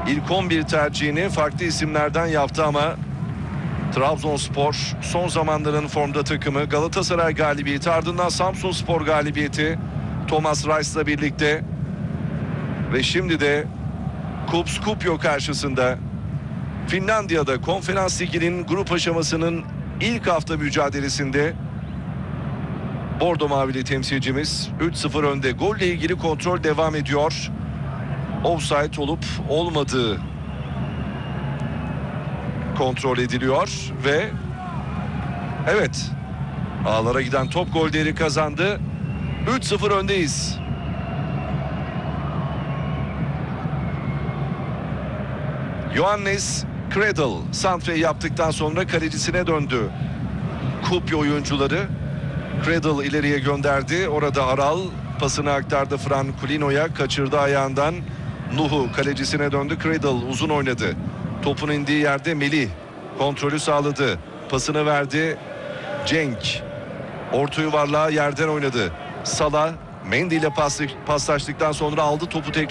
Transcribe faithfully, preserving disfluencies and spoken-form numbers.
İlk on bir tercihini farklı isimlerden yaptı ama Trabzonspor son zamanların formda takımı. Galatasaray galibiyeti, ardından Samsunspor galibiyeti Thomas Reis'la birlikte ve şimdi de Kups Kupyo karşısında Finlandiya'da Konferans Ligi'nin grup aşamasının ilk hafta mücadelesinde Bordo Mavili temsilcimiz üç sıfır önde. Golle ilgili kontrol devam ediyor. Offside olup olmadığı kontrol ediliyor ve evet, ağlara giden top gol değeri kazandı. üç sıfır öndeyiz. Johannes Kredel santre yaptıktan sonra kalecisine döndü. Kupyo oyuncuları. Kredel ileriye gönderdi. Orada Aral pasını aktardı Fran Kulino'ya. Kaçırdı ayağından. Nuhu kalecisine döndü. Kredel uzun oynadı. Topun indiği yerde Melih kontrolü sağladı. Pasını verdi Cenk. Orta yuvarlağı yerden oynadı. Salah Mendy ile paslaştıktan sonra aldı topu tekrar.